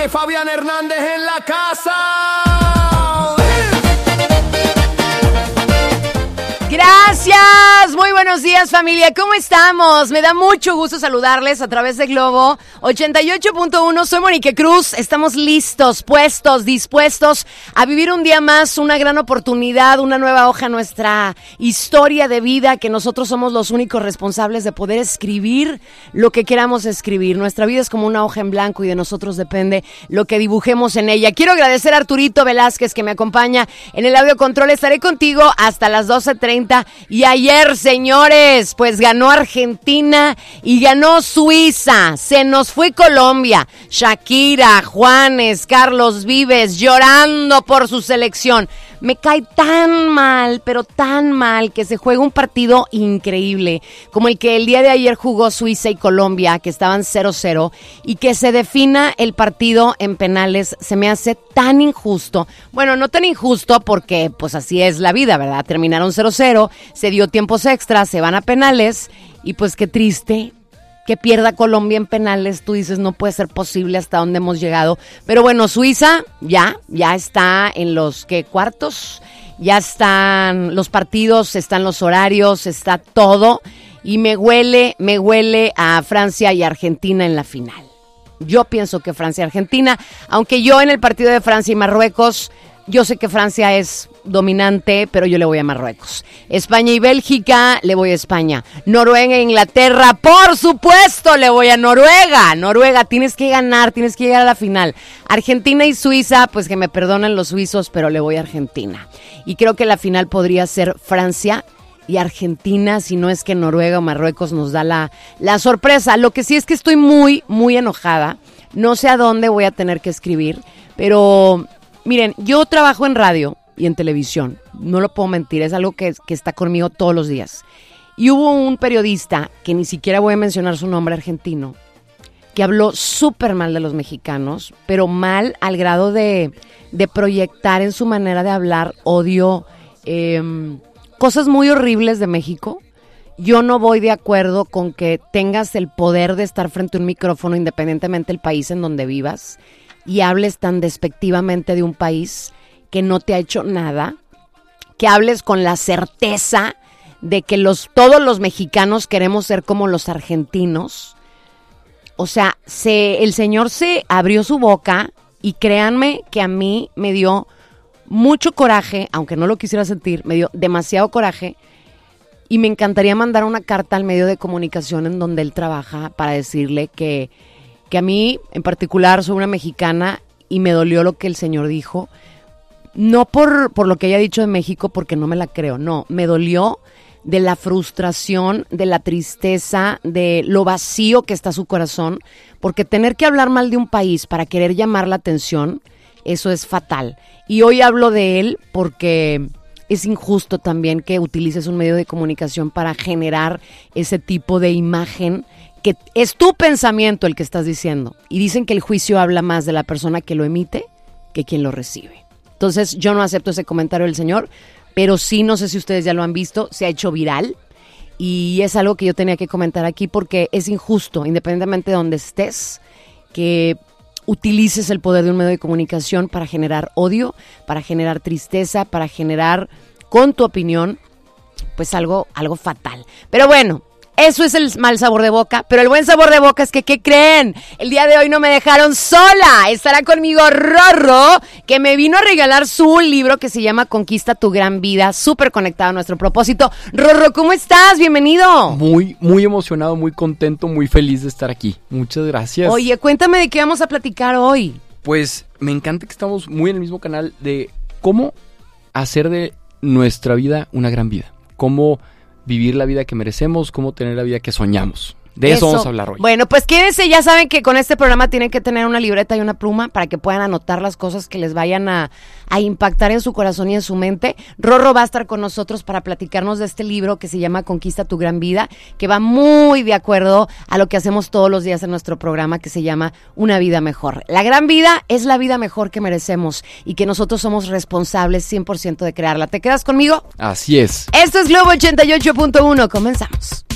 DJ Fabián Hernández en la casa. Gracias, muy buenos días familia, ¿cómo estamos? Me da mucho gusto saludarles a través de Globo 88.1, soy Monique Cruz, estamos listos, puestos, dispuestos a vivir un día más, una gran oportunidad, una nueva hoja en nuestra historia de vida, que nosotros somos los únicos responsables de poder escribir lo que queramos escribir. Nuestra vida es como una hoja en blanco y de nosotros depende lo que dibujemos en ella. Quiero agradecer a Arturito Velázquez que me acompaña en el audio control, estaré contigo hasta las 12:30. Y ayer, señores, pues ganó Argentina y ganó Suiza. Se nos fue Colombia. Shakira, Juanes, Carlos Vives llorando por su selección. Me cae tan mal, pero tan mal, que se juega un partido increíble, como el que el día de ayer jugó Suiza y Colombia, que estaban 0-0, y que se defina el partido en penales, se me hace tan injusto. Bueno, no tan injusto porque pues así es la vida, ¿verdad? Terminaron 0-0, se dio tiempos extras, se van a penales, y pues qué triste que pierda Colombia en penales. Tú dices, no puede ser posible hasta dónde hemos llegado. Pero bueno, Suiza ya está en los cuartos, ya están los partidos, están los horarios, está todo. Y me huele a Francia y Argentina en la final. Yo pienso que Francia y Argentina, aunque yo en el partido de Francia y Marruecos, yo sé que Francia es dominante, pero yo le voy a Marruecos. España y Bélgica, le voy a España. Noruega e Inglaterra, por supuesto, le voy a Noruega. Noruega, tienes que ganar, tienes que llegar a la final. Argentina y Suiza, pues que me perdonen los suizos, pero le voy a Argentina. Y creo que la final podría ser Francia y Argentina, si no es que Noruega o Marruecos nos da la sorpresa. Lo que sí es que estoy muy, muy enojada. No sé a dónde voy a tener que escribir, pero miren, yo trabajo en radio y en televisión, no lo puedo mentir, es algo que está conmigo todos los días. Y hubo un periodista, que ni siquiera voy a mencionar su nombre, argentino, que habló súper mal de los mexicanos, pero mal al grado de proyectar en su manera de hablar odio, cosas muy horribles de México. Yo no voy de acuerdo con que tengas el poder de estar frente a un micrófono, independientemente del país en donde vivas, y hables tan despectivamente de un país que no te ha hecho nada, que hables con la certeza de que todos los mexicanos queremos ser como los argentinos. O sea, el señor se abrió su boca y créanme que a mí me dio mucho coraje, aunque no lo quisiera sentir, me dio demasiado coraje, y me encantaría mandar una carta al medio de comunicación en donde él trabaja para decirle que a mí en particular soy una mexicana y me dolió lo que el señor dijo. No por lo que haya dicho de México, porque no me la creo, no, me dolió de la frustración, de la tristeza, de lo vacío que está su corazón, porque tener que hablar mal de un país para querer llamar la atención, eso es fatal. Y hoy hablo de él porque es injusto también que utilices un medio de comunicación para generar ese tipo de imagen, que es tu pensamiento el que estás diciendo. Y dicen que el juicio habla más de la persona que lo emite que quien lo recibe. Entonces, yo no acepto ese comentario del señor, pero sí, no sé si ustedes ya lo han visto, se ha hecho viral y es algo que yo tenía que comentar aquí porque es injusto, independientemente de donde estés, que utilices el poder de un medio de comunicación para generar odio, para generar tristeza, para generar, con tu opinión, pues algo fatal. Pero bueno, eso es el mal sabor de boca, pero el buen sabor de boca es que, ¿qué creen? El día de hoy no me dejaron sola. Estará conmigo Rorro, que me vino a regalar su libro que se llama Conquista tu Gran Vida, súper conectado a nuestro propósito. Rorro, ¿cómo estás? Bienvenido. Muy, muy emocionado, muy contento, muy feliz de estar aquí. Muchas gracias. Oye, cuéntame de qué vamos a platicar hoy. Pues me encanta que estamos muy en el mismo canal de cómo hacer de nuestra vida una gran vida. Cómo vivir la vida que merecemos, cómo tener la vida que soñamos. De eso vamos a hablar hoy. Bueno, pues quédense, ya saben que con este programa tienen que tener una libreta y una pluma para que puedan anotar las cosas que les vayan a impactar en su corazón y en su mente. Rorro va a estar con nosotros para platicarnos de este libro que se llama Conquista tu Gran Vida, que va muy de acuerdo a lo que hacemos todos los días en nuestro programa, que se llama Una Vida Mejor. La gran vida es la vida mejor que merecemos y que nosotros somos responsables 100% de crearla. ¿Te quedas conmigo? Así es. Esto es Globo 88.1. Comenzamos.